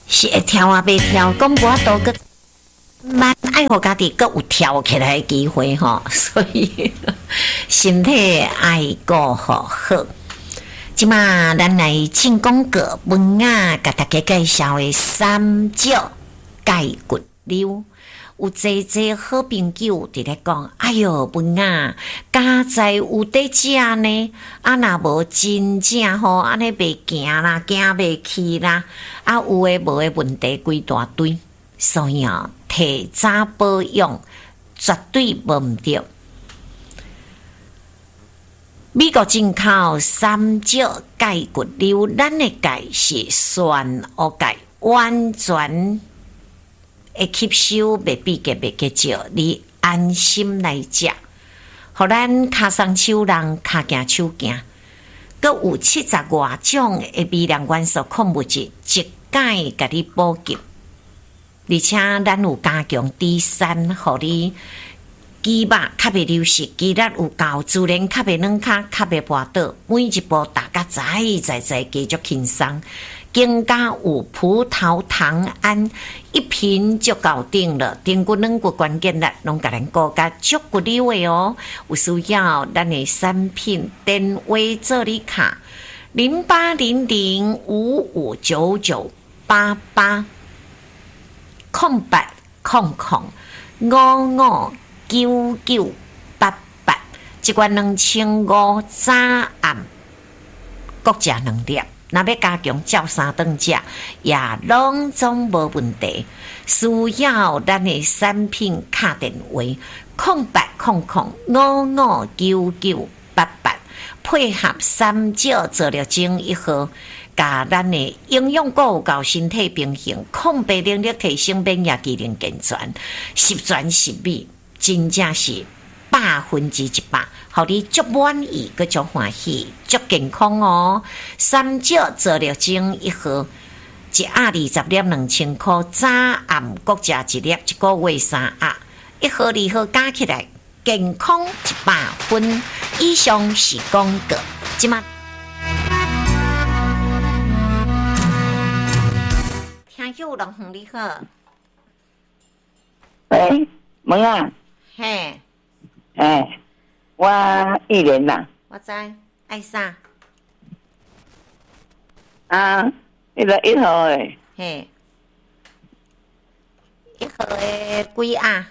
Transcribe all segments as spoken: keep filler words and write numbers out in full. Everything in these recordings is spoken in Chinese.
是会跳啊，袂跳，讲无法度个，蛮爱互家己佫有跳起来的机会吼，所以身体爱顾好好。即马咱来进广告，文雅甲大家介绍的三椒盖骨溜。有济济好朋友伫咧讲，哎哟，文啊，家在有得食呢，啊若无真正吼，安尼袂行啦，行袂去啦，啊有诶无诶问题规大堆，所以哦，提早保养绝对无毋对。美国进口三椒钙骨溜，咱诶钙是酸乌钙，完全会吸收，袂比个袂个少，你安心来食，互咱骹松手人骹行手行，佮有七十外种的微量元素矿物质，一概甲你补给，而且咱有加强第三，互你肌肉较袂流失，肌力有够，自然较袂软骹，较袂跋倒，每一步踏甲在在在继续轻松。更加有葡萄糖胺一瓶就搞定了，丁骨软骨关键力拢甲咱顾甲足骨溜的哦。有需要咱的产品电话做你卡零八零零五五九九八八空八空空五五九九八八，一罐两千五早暗各食两粒。若要加强照三顿食，也拢总无问题。需要咱的产品卡电话空八空空五五九九八八，配合三椒做了精一盒，甲咱的营养够有够，身体平衡，抗病能力提升，免疫机能健全，十全十美，真正是百分之一百。互你足满意，佮足欢喜，足健康哦！三椒做了精一盒，一盒二十粒两千块，早暗各食一粒，一个月三盒，一盒二盒加起来，健康一百分。以上是广告，即马听友龙凤你好， 喂，问啊， 嘿， 哎。我一年啦， 我知爱啥？ 啊，那个一号诶， 嘿，一号诶几啊？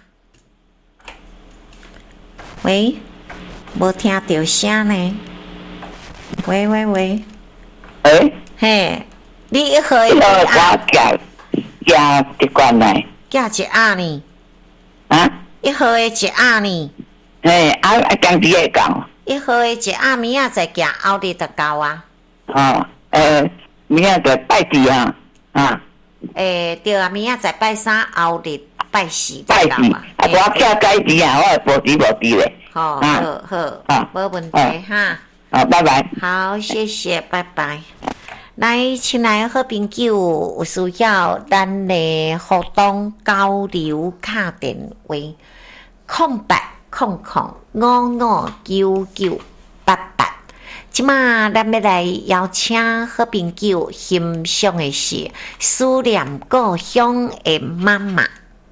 喂，无听到声呢？喂喂喂， 诶， 嘿，你一号诶一号几啊？ 我加加一罐来， 加一盒呢？ 啊， 一号诶一盒呢？ 嘿，啊啊，江子会讲， 一号诶一盒明仔再行，后日就到啊。 哦，诶，明仔就拜祭啊，啊， 诶，对啊，明仔再拜三，后日拜四拜祭， 就到啊。 啊，我叫改祭啊，我会保持保持咧， 好， 啊好，好， 啊没问题哈。 好，拜拜。 好，谢谢，拜拜。来，亲爱的好朋友，有需要咱的互动交流卡电话空八空空五五九九八八。即马咱要来邀请好朋友欣赏的是思念故乡的妈妈。